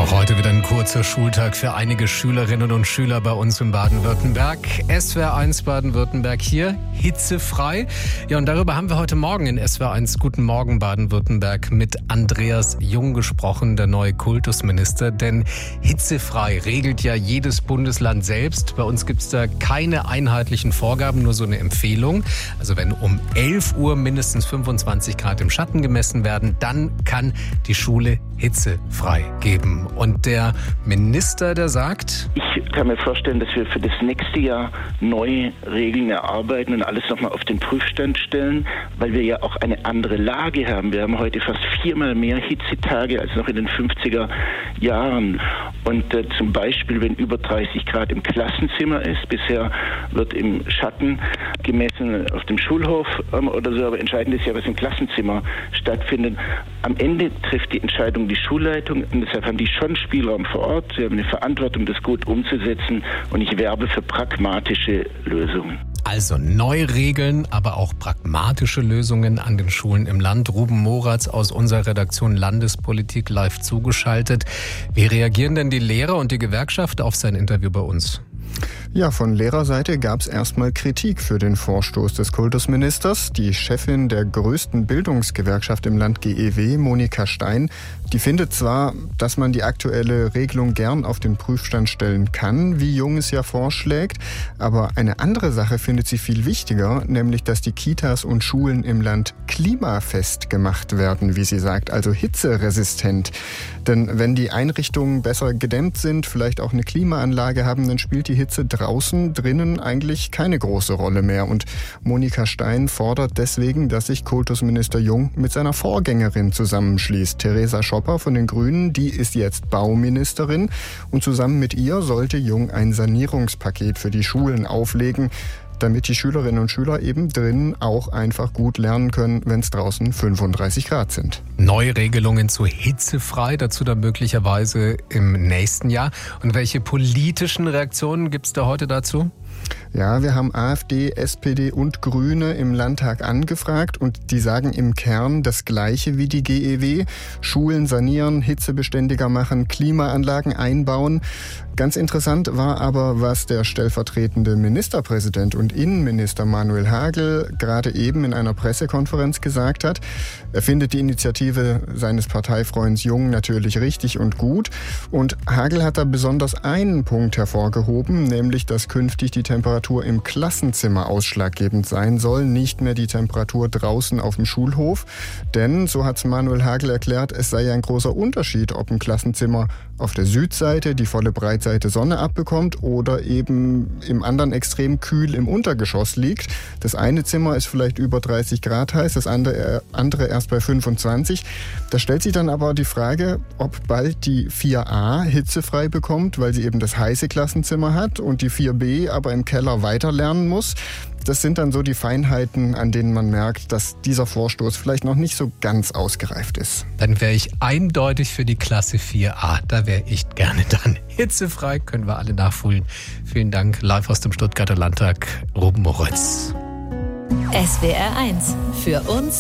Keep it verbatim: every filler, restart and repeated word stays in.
Auch heute wieder ein kurzer Schultag für einige Schülerinnen und Schüler bei uns in Baden-Württemberg. S W R eins Baden-Württemberg hier, hitzefrei. Ja, und darüber haben wir heute Morgen in S W R eins Guten Morgen Baden-Württemberg mit Andreas Jung gesprochen, der neue Kultusminister. Denn hitzefrei regelt ja jedes Bundesland selbst. Bei uns gibt es da keine einheitlichen Vorgaben, nur so eine Empfehlung. Also wenn um elf Uhr mindestens fünfundzwanzig Grad im Schatten gemessen werden, dann kann die Schule hitzefrei geben. Und der Minister, der sagt: Ich kann mir vorstellen, dass wir für das nächste Jahr neue Regeln erarbeiten und alles nochmal auf den Prüfstand stellen, weil wir ja auch eine andere Lage haben. Wir haben heute fast viermal mehr Hitzetage als noch in den fünfziger Jahren. Und äh, zum Beispiel, wenn über dreißig Grad im Klassenzimmer ist, bisher wird im Schatten gemessen auf dem Schulhof ähm, oder so, aber entscheidend ist ja, was im Klassenzimmer stattfindet. Am Ende trifft die Entscheidung die Schulleitung und deshalb haben die schon Spielraum vor Ort. Sie haben eine Verantwortung, das gut umzusetzen, und ich werbe für pragmatische Lösungen. Also neue Regeln, aber auch pragmatische Lösungen an den Schulen im Land. Ruben Moratz aus unserer Redaktion Landespolitik live zugeschaltet. Wie reagieren denn die Lehrer und die Gewerkschaft auf sein Interview bei uns? Ja, von Lehrerseite gab es erstmal Kritik für den Vorstoß des Kultusministers. Die Chefin der größten Bildungsgewerkschaft im Land, G E W, Monika Stein, die findet zwar, dass man die aktuelle Regelung gern auf den Prüfstand stellen kann, wie Jung es ja vorschlägt, aber eine andere Sache findet sie viel wichtiger, nämlich dass die Kitas und Schulen im Land klimafest gemacht werden, wie sie sagt, also hitzeresistent. Denn wenn die Einrichtungen besser gedämmt sind, vielleicht auch eine Klimaanlage haben, dann spielt die Hitze draußen, drinnen eigentlich keine große Rolle mehr. Und Monika Stein fordert deswegen, dass sich Kultusminister Jung mit seiner Vorgängerin zusammenschließt. Theresa Schopper von den Grünen, die ist jetzt Bauministerin. Und zusammen mit ihr sollte Jung ein Sanierungspaket für die Schulen auflegen, damit die Schülerinnen und Schüler eben drinnen auch einfach gut lernen können, wenn es draußen fünfunddreißig Grad sind. Neuregelungen zu hitzefrei, dazu dann möglicherweise im nächsten Jahr. Und welche politischen Reaktionen gibt es da heute dazu? Ja, wir haben AfD, S P D und Grüne im Landtag angefragt und die sagen im Kern das Gleiche wie die G E W. Schulen sanieren, hitzebeständiger machen, Klimaanlagen einbauen. Ganz interessant war aber, was der stellvertretende Ministerpräsident und Innenminister Manuel Hagel gerade eben in einer Pressekonferenz gesagt hat. Er findet die Initiative seines Parteifreunds Jung natürlich richtig und gut. Und Hagel hat da besonders einen Punkt hervorgehoben, nämlich, dass künftig die Temperatur im Klassenzimmer ausschlaggebend sein soll, nicht mehr die Temperatur draußen auf dem Schulhof. Denn, so hat es Manuel Hagel erklärt, es sei ja ein großer Unterschied, ob ein Klassenzimmer auf der Südseite die volle Breitseite Sonne abbekommt oder eben im anderen Extrem kühl im Untergeschoss liegt. Das eine Zimmer ist vielleicht über dreißig Grad heiß, das andere, andere erst bei fünfundzwanzig. Da stellt sich dann aber die Frage, ob bald die vier a hitzefrei bekommt, weil sie eben das heiße Klassenzimmer hat und die vier b aber im Keller weiter lernen muss. Das sind dann so die Feinheiten, an denen man merkt, dass dieser Vorstoß vielleicht noch nicht so ganz ausgereift ist. Dann wäre ich eindeutig für die Klasse vier a. Da wäre ich gerne dann. Hitzefrei können wir alle nachfühlen. Vielen Dank. Live aus dem Stuttgarter Landtag, Ruben Moratz. S W R eins. Für uns